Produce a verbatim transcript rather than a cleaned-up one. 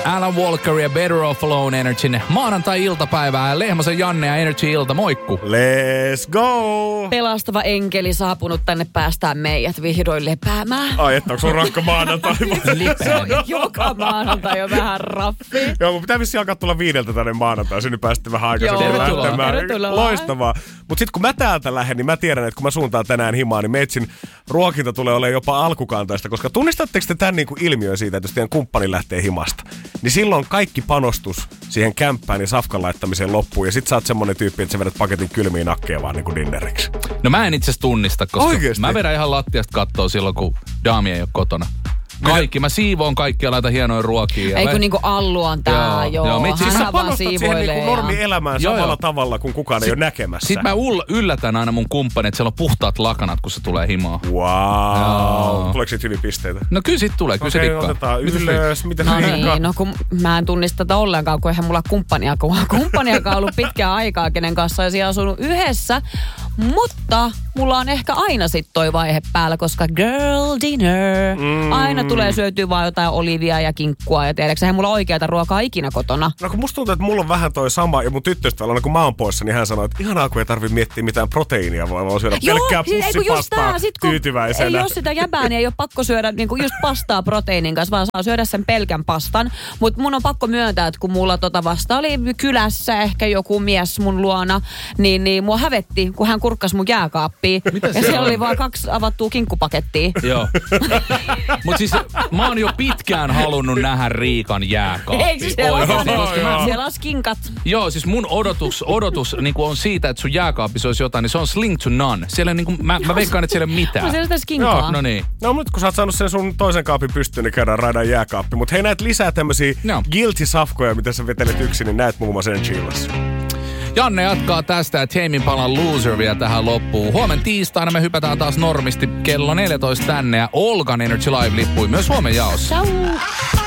Alan Walker ja Better Off Alone Energyn maanantai-iltapäivää. Lehmosen Janne ja Energy-ilta, moikku. Let's go! Pelastava enkeli saapunut tänne päästään meidät vihdoin lepäämään. Ai, että onko sun rankka maanantai? Se on joka maanantai on vähän raffi. Joo, mun pitää vissiin alkaa tulla viideltä tänne maanantai. Sinne pääsitte vähän aikaisemmin Tervetuloa. lähtemään. Loistavaa. Mut sit kun mä täältä lähden, niin mä tiedän, että kun mä suuntaan tänään himaan, niin meitsin ruokinta tulee olemaan jopa alkukantaista. Koska tunnistatteko te tämän niinku ilmiön siitä, että jos teidän kumppani lähtee himasta, niin silloin kaikki panostus siihen kämppään ja safkan laittamiseen loppuu. Ja sit sä oot semmonen tyyppi, että sä vedät paketin kylmiä nakkeja vaan niinku dinneriksi. No mä en itse tunnista, koska Oikeesti? mä vedän ihan lattiasta kattoo silloin, kun daami ei ole kotona. Kaikki. Mä siivoon kaikki ja laitan hienoja ruokia. Ei kun niinku Allu on tää, joo. joo. joo. Siis sä Hän vaan panostat siihen siivoilee. niinku normielämään Joo, samalla joo. tavalla, kun kukaan ei ole näkemässä. Sitten mä ull- yllätän aina mun kumppani, että siellä on puhtaat lakanat, kun se tulee himaan. Wow. Joo. Tuleeko siitä hyviä pisteitä? No kyllä sit tulee, kyllä se Okei, dikkaa. otetaan Mitäs ylös. Mitä No Riikka? niin, no kun mä en tunnista tätä ollenkaan, kun eihän mulla kumppaniakaan, kumppaniakaan ollut pitkää aikaa, kenen kanssa olisi asunut yhdessä. Mutta mulla on ehkä aina sit toi vaihe päällä, koska girl dinner. Mm. Aina tulee syötyä vaan jotain olivia ja kinkkua. Ja tiedätkö, eihän mulla oikeata ruokaa ikinä kotona. No kun musta tuntuu, että mulla on vähän toi sama, ja mun tyttöystävällä, kun mä oon poissa, niin hän sanoi, että ihanaa, kun ei tarvi miettiä mitään proteiinia, vaan voi syödä pelkkää siis ei kun just pussipastaa tää, sit kun tyytyväisenä. ei ole sitä jäbää, niin ei ole pakko syödä niin kuin just pastaa proteiinin kanssa, vaan saa syödä sen pelkän pastan. Mutta mun on pakko myöntää, että kun mulla tota vasta oli kylässä ehkä joku mies mun luona, niin, niin mua hävetti, kun hän kurkkasi mun jääkaappiin. Mitä ja siellä siellä on? oli vaan kaksi avattua kinkkupakettia. Joo. Mut siis mä oon jo pitkään halunnut nähdä Riikan jääkaappi. Eikö siellä Oikeasti, ole? koska mä- Siellä on skinkat. Joo, siis mun odotus, odotus niin on siitä, että sun jääkaapissa olisi jotain, niin se on sling to none. Siellä niin kuin, mä, mä veikkaan, että siellä ei ole Mä mitään. siellä sitä skinkaa. Joo, No niin. No nyt kun sä oot saanut sen sun toisen kaapin pystyyn, niin käydään raidaan jääkaappi. Mutta hei, näet lisää tämmösiä No. guilty-safkoja, mitä sä vetelet yksin, niin näet muun muassa Energy-illassa. Janne jatkaa tästä ja Tame Impalan Loser vielä tähän loppuun. Huomen tiistaina me hypätään taas normisti kello neljätoista tänne ja Olgan Energy Live lippui myös Suomen jaossa. Ciao.